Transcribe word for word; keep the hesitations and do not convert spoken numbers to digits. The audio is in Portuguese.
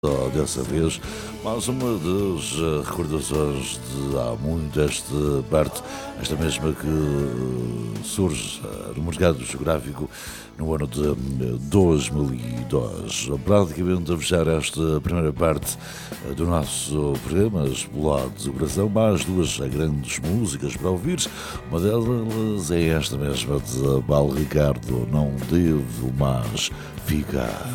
Só dessa vez, mais uma das eh, recordações de há muito esta parte, esta mesma que eh, surge eh, no mercado geográfico no ano de eh, dois mil e dois. Praticamente a fechar esta primeira parte eh, do nosso programa, Explorados do Coração, mais duas grandes músicas para ouvir. Uma delas é esta mesma de Paulo Ricardo, Não Devo Mais Ficar.